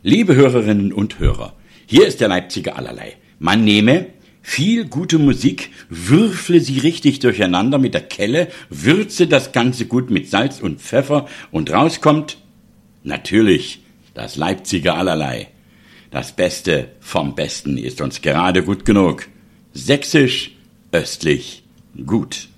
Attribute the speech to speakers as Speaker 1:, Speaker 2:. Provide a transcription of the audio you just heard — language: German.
Speaker 1: Liebe Hörerinnen und Hörer, hier ist der Leipziger Allerlei. Man nehme viel gute Musik, würfle sie richtig durcheinander mit der Kelle, würze das Ganze gut mit Salz und Pfeffer und rauskommt natürlich das Leipziger Allerlei. Das Beste vom Besten ist uns gerade gut genug. Sächsisch, östlich, gut.